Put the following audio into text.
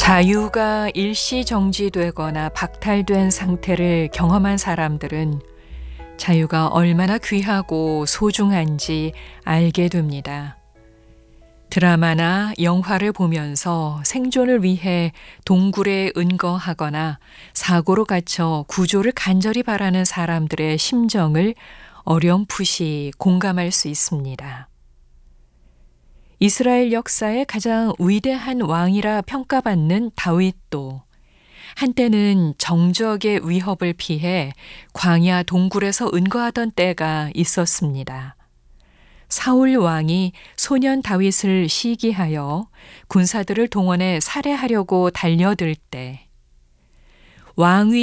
자유가 일시 정지되거나 박탈된 상태를 경험한 사람들은 자유가 얼마나 귀하고 소중한지 알게 됩니다. 드라마나 영화를 보면서 생존을 위해 동굴에 은거하거나 사고로 갇혀 구조를 간절히 바라는 사람들의 심정을 어렴풋이 공감할 수 있습니다. 이스라엘 역사의 가장 위대한 왕이라 평가받는 다윗도 한때는 정적의 위협을 피해 광야 동굴에서 은거하던 때가 있었습니다. 사울 왕이 소년 다윗을 시기하여 군사들을 동원해 살해하려고 달려들 때 왕위